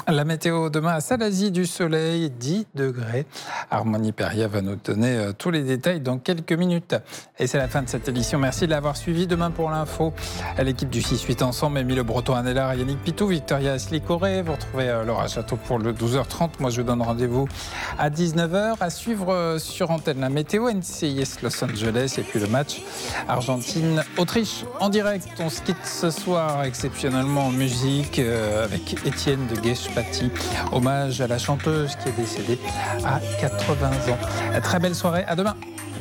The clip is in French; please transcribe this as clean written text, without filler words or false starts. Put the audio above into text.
La météo demain à Salazie, du soleil, 10 degrés. Harmonie Perrier va nous donner tous les détails dans quelques minutes. Et c'est la fin de cette édition. Merci de l'avoir suivi. Demain pour l'info, l'équipe du 6-8 ensemble, Émile Breton, Annelar, Yannick Pitou, Victoria Asli-Corée. Vous retrouvez Laura Château pour le 12h30. Moi, je vous donne rendez-vous à 19h. À suivre sur antenne la météo, NCIS Los Angeles et puis le match Argentine-Autriche en direct. On se quitte ce soir exceptionnellement en musique avec Étienne de Guèche-Paty. Hommage à la chanteuse qui est décédée à 80 ans. Très belle soirée, à demain.